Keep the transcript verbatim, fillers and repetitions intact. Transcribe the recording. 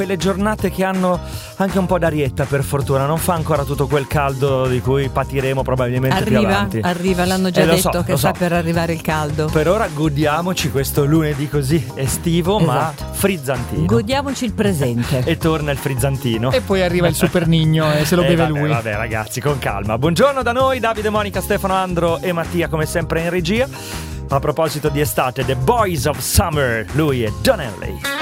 quelle giornate che hanno anche un po' d'arietta, per fortuna, non fa ancora tutto quel caldo di cui patiremo probabilmente arriva, più avanti. Arriva, l'hanno già eh, detto so, che sta so. per arrivare il caldo. Per ora godiamoci questo lunedì così estivo, esatto. ma frizzantino. Godiamoci il presente. E torna il frizzantino. E poi arriva il Super Nigno e se lo eh, beve vabbè, lui. Vabbè ragazzi, con calma. Buongiorno da noi, Davide, Monica, Stefano, Andro e Mattia come sempre in regia. A proposito di estate, The Boys of Summer, lui è Don Henley.